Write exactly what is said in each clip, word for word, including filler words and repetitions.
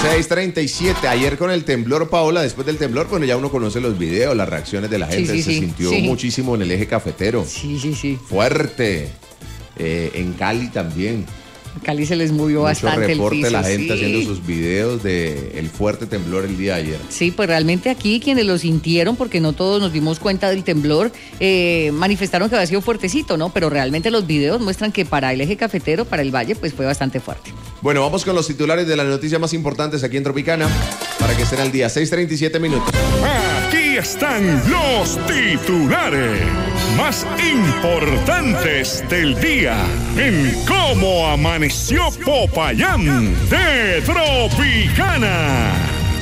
seis treinta y siete. Ayer con el temblor, Paola, después del temblor, bueno, ya uno conoce los videos, las reacciones de la gente. Sí, sí, Se sí, sintió sí. muchísimo en el eje cafetero. Sí, sí, sí. Fuerte. Eh, en Cali también. Cali se les movió Mucho bastante reporte, el piso. la gente sí. haciendo sus videos de el fuerte temblor el día de ayer. Sí, pues realmente aquí quienes lo sintieron, porque no todos nos dimos cuenta del temblor, eh, manifestaron que había sido fuertecito, ¿no? Pero realmente los videos muestran que para el eje cafetero, para el valle, pues fue bastante fuerte. Bueno, vamos con los titulares de las noticias más importantes aquí en Tropicana, para que estén al día. seis treinta y siete minutos. Aquí están los titulares más importantes del día en Cómo Amaneció Popayán de Tropicana.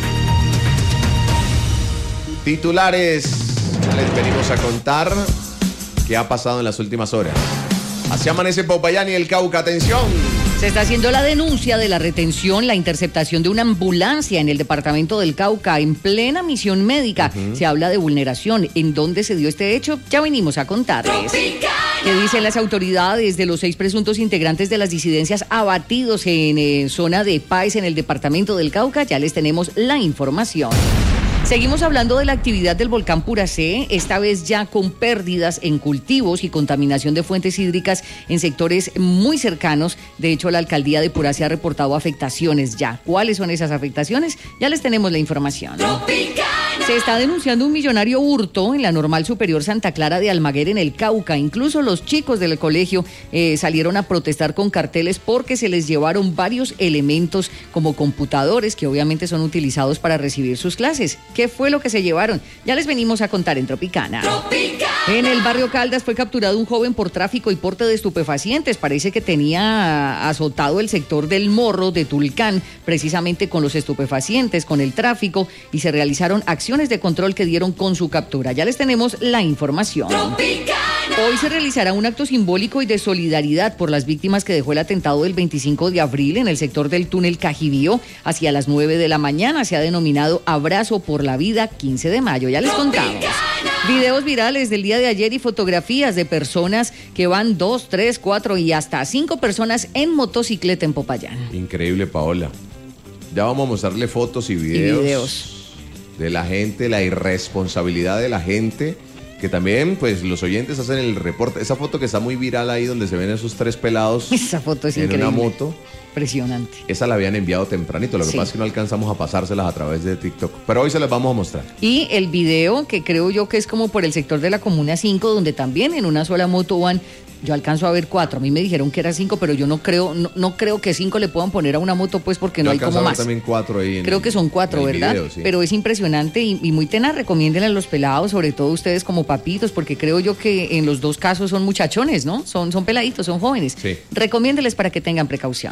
Titulares, les venimos a contar qué ha pasado en las últimas horas. Así amanece Popayán y el Cauca. Atención. Se está haciendo la denuncia de la retención, la interceptación de una ambulancia en el departamento del Cauca en plena misión médica. Uh-huh. Se habla de vulneración. ¿En dónde se dio este hecho? Ya venimos a contarles. ¿Qué dicen las autoridades de los seis presuntos integrantes de las disidencias abatidos en eh, zona de Páez en el departamento del Cauca? Ya les tenemos la información. Seguimos hablando de la actividad del volcán Puracé, esta vez ya con pérdidas en cultivos y contaminación de fuentes hídricas en sectores muy cercanos. De hecho, la alcaldía de Puracé ha reportado afectaciones ya. ¿Cuáles son esas afectaciones? Ya les tenemos la información. Tropicana. Se está denunciando un millonario hurto en la Normal Superior Santa Clara de Almaguer en el Cauca. Incluso los chicos del colegio eh, salieron a protestar con carteles porque se les llevaron varios elementos como computadores que obviamente son utilizados para recibir sus clases. ¿Qué fue lo que se llevaron? Ya les venimos a contar en Tropicana. Tropicana. En el barrio Caldas fue capturado un joven por tráfico y porte de estupefacientes. Parece que tenía azotado el sector del Morro de Tulcán, precisamente con los estupefacientes, con el tráfico, y se realizaron acciones de control que dieron con su captura. Ya les tenemos la información. Tropicana. Hoy se realizará un acto simbólico y de solidaridad por las víctimas que dejó el atentado del veinticinco de abril en el sector del túnel Cajibío hacia las nueve de la mañana. Se ha denominado Abrazo por la Vida quince de mayo. Ya les contamos. Videos virales del día de ayer y fotografías de personas que van dos, tres, cuatro y hasta cinco personas en motocicleta en Popayán. Increíble, Paola. Ya vamos a mostrarle fotos y videos, y videos de la gente, la irresponsabilidad de la gente. Que también, pues, los oyentes hacen el reporte. Esa foto que está muy viral ahí, donde se ven esos tres pelados. Esa foto es en increíble. una moto. Impresionante. Esa la habían enviado tempranito. Lo que Sí. pasa es que no alcanzamos a pasárselas a través de TikTok. Pero hoy se las vamos a mostrar. Y el video, que creo yo que es como por el sector de la Comuna cinco, donde también en una sola moto van. Yo alcanzo a ver cuatro. A mí me dijeron que era cinco, pero yo no creo, no, no creo que cinco le puedan poner a una moto, pues, porque no Yo hay como alcanzo a ver más. también cuatro ahí en Creo el- que son cuatro, en el ¿verdad? video, sí. Pero es impresionante y, y muy tenaz. Recomiéndenle a los pelados, sobre todo ustedes como papitos, porque creo yo que en los dos casos son muchachones, ¿no? Son, son peladitos, son jóvenes. Sí. Recomiéndenles para que tengan precaución.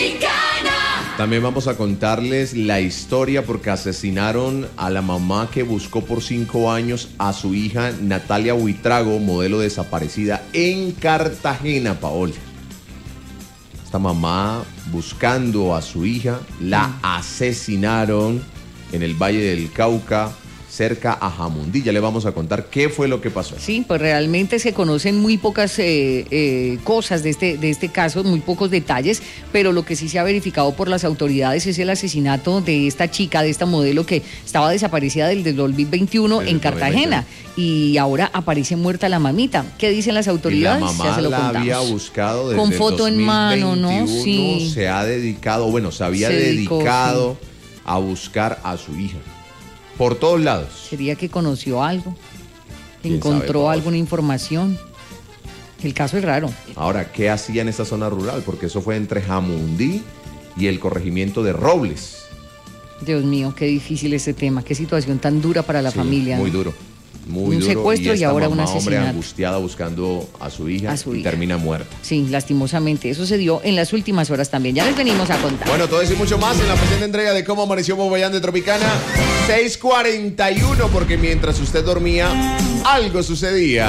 También vamos a contarles la historia porque asesinaron a la mamá que buscó por cinco años a su hija Natalia Huitrago, modelo desaparecida en Cartagena, Paola. Esta mamá buscando a su hija, la asesinaron en el Valle del Cauca, cerca a Jamundí. Ya le vamos a contar qué fue lo que pasó. Sí, pues realmente se conocen muy pocas eh, eh, cosas de este, de este caso, muy pocos detalles, pero lo que sí se ha verificado por las autoridades es el asesinato de esta chica, de esta modelo que estaba desaparecida desde el dos mil veintiuno Desde en el dos mil veintiuno. Cartagena y ahora aparece muerta la mamita. ¿Qué dicen las Y la autoridades? mamá Ya se lo la contamos. había buscado desde Con el foto en mano, ¿no? dos mil veintiuno, Sí. se ha dedicado, bueno, se había Se dedicó, dedicado a buscar a su hija. Por todos lados. Sería que conoció algo, ¿Quién encontró sabe, alguna información. El caso es raro. Ahora, ¿qué hacía en esta zona rural? Porque eso fue entre Jamundí y el corregimiento de Robles. Dios mío, qué difícil ese tema, qué situación tan dura para la Sí, familia. Muy ¿no? duro. Muy Un duro. secuestro y esta ahora un mamá, hombre, asesinato. angustiada buscando a su hija A su y hija. termina muerta. Sí, lastimosamente. Eso se dio en las últimas horas también. Ya les venimos a contar. Bueno, todo eso y mucho más en la presente entrega de Cómo Amaneció Popayán de Tropicana. seis cuarenta y uno, porque mientras usted dormía, algo sucedía.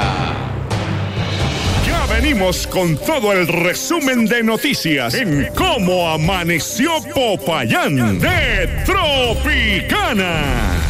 Ya venimos con todo el resumen de noticias en Cómo Amaneció Popayán de Tropicana.